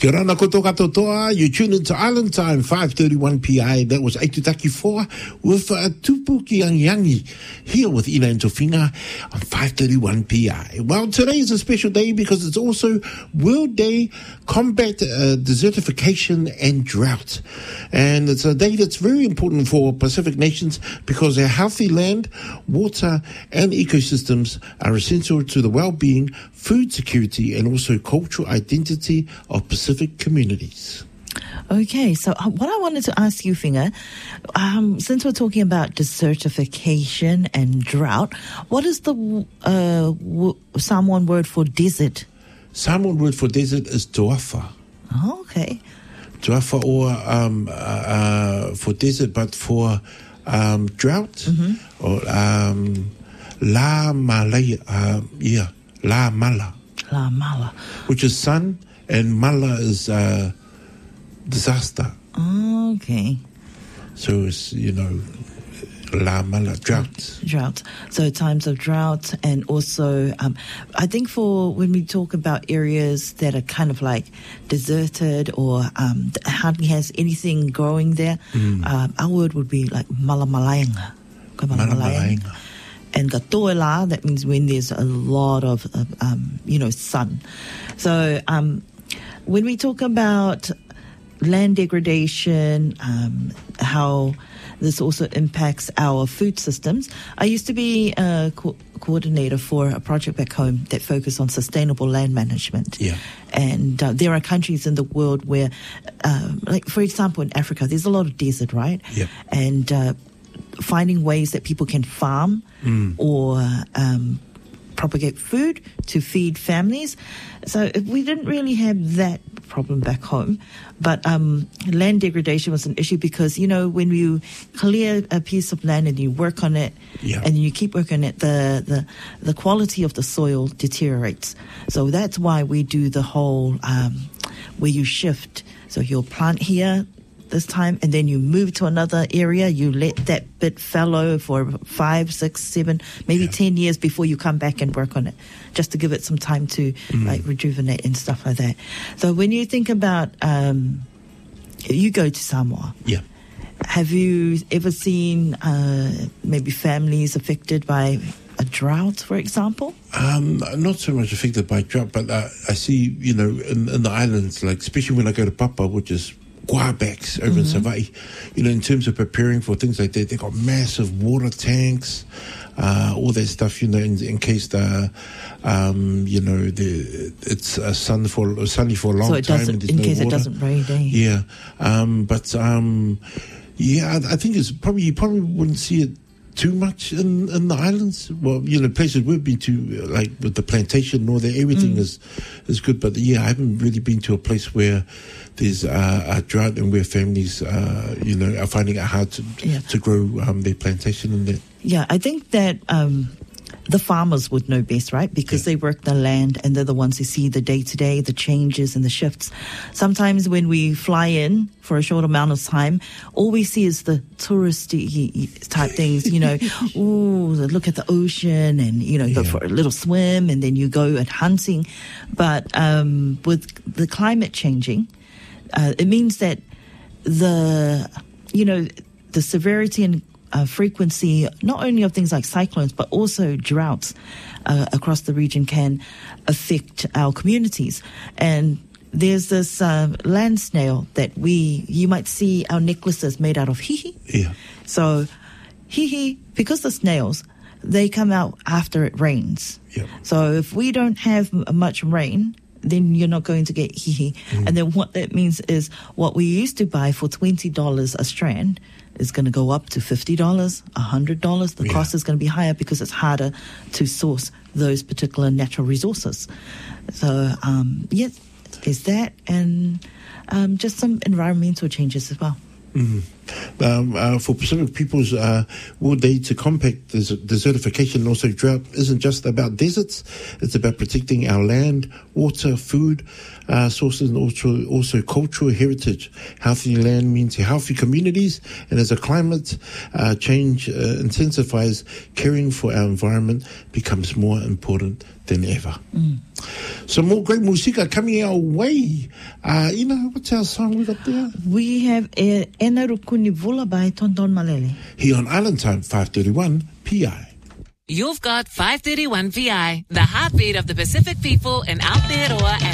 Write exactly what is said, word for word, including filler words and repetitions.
Kia ora na koto katotoa. You tune into Island Time, five thirty-one p m. That was Aitutaki four with uh, Tupu Kiangiangi here with Ina and Tofinga on five thirty-one p m. Well, today is a special day because it's also World Day Combat uh, Desertification and Drought. And it's a day that's very important for Pacific nations because their healthy land, water and ecosystems are essential to the well-being, food security and also cultural identity of Pacific communities. Okay, so uh, what I wanted to ask you, Finger, um, since we're talking about desertification and drought, what is the uh, w- Samoan word for desert? Samoan word for desert is tuafa. Oh, okay. Tuafa or um, uh, uh, for desert, but for um, drought Mm-hmm. or um, la malaya, uh, yeah, la mala, La mala. which is sun. And mala is uh, disaster. Okay. So it's, you know, la mala, drought. Drought. So times of drought, and also, um, I think for when we talk about areas that are kind of like deserted or um, hardly has anything growing there, Mm. um, our word would be like malamalayanga. Malamalayanga. And katoela, that means when there's a lot of, of um, you know, sun. So um, when we talk about land degradation, um, how this also impacts our food systems. I used to be a co- coordinator for a project back home that focused on sustainable land management. Yeah. And uh, there are countries in the world where, um, like for example, in Africa, there's a lot of desert, right? Yeah. And uh, finding ways that people can farm Mm. or um, propagate food to feed families. So we didn't really have that problem back home. But um, land degradation was an issue because, you know, when you clear a piece of land and you work on it, Yeah. and you keep working on it, the, the, the quality of the soil deteriorates. So that's why we do the whole um, where you shift. So you'll plant here this time, and then you move to another area, you let that bit fallow for five, six, seven, maybe Yeah. ten years before you come back and work on it, just to give it some time to Mm. like rejuvenate and stuff like that. So when you think about, um, you go to Samoa, Yeah. have you ever seen uh, maybe families affected by a drought, for example? Um, not so much affected by drought, but uh, I see, you know, in, in the islands, like especially when I go to Papa, which is Guabacks over in Savai, you know, in terms of preparing for things like that, they got massive water tanks, uh, all that stuff, you know, in, in case the, um, you know, the it's uh, sun for sunny for a long So it time. doesn't, and there's in no case water. it doesn't rain, eh? Yeah, um, but um, yeah, I, I think it's probably you probably wouldn't see it too much in, in the islands. Well, you know, places we've been to, like with the plantation and all that, everything Mm. is is good. But yeah, I haven't really been to a place where there's uh, a drought and where families, uh, you know, are finding it hard to Yeah. to grow um, their plantation and that. Yeah, I think that um, the farmers would know best, right? Because Yeah. they work the land and they're the ones who see the day-to-day, the changes and the shifts. Sometimes when we fly in for a short amount of time, all we see is the touristy type things, you know, ooh, look at the ocean and, you know, you go Yeah. for a little swim and then you go at hunting. But um, with the climate changing, uh, it means that the, you know, the severity and uh, frequency, not only of things like cyclones, but also droughts uh, across the region can affect our communities. And there's this uh, land snail that we, you might see our necklaces made out of hihi. Yeah, So hihi, because the snails, they come out after it rains. yeah, So if we don't have m- much rain, then you're not going to get hihi. Mm. And then what that means is what we used to buy for twenty dollars a strand is going to go up to fifty dollars, one hundred dollars. The Yeah. cost is going to be higher because it's harder to source those particular natural resources. So, um, yes, there's that, and um, just some environmental changes as well. mm. Um, uh, for Pacific peoples, uh, World Day to combat des- desertification and also drought isn't just about deserts. It's about protecting our land, water, food uh, sources, and also, also cultural heritage. Healthy land means healthy communities, and as a climate uh, change uh, intensifies, caring for our environment becomes more important than ever. Mm. So more great musika coming our way. Uh, you know, what's our song we got there? We have e Enarukuni Vula by Tonton Malele. Here on Island Time, five thirty-one P I. You've got five thirty-one P I, the heartbeat of the Pacific people in Aotearoa and